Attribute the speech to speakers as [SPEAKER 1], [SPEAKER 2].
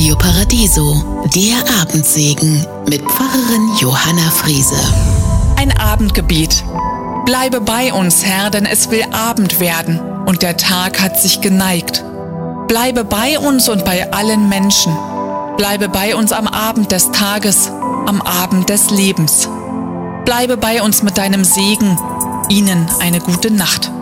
[SPEAKER 1] Radio Paradiso, der Abendsegen mit Pfarrerin Johanna Friese.
[SPEAKER 2] Ein Abendgebet. Bleibe bei uns, Herr, denn es will Abend werden und der Tag hat sich geneigt. Bleibe bei uns und bei allen Menschen. Bleibe bei uns am Abend des Tages, am Abend des Lebens. Bleibe bei uns mit deinem Segen. Ihnen eine gute Nacht.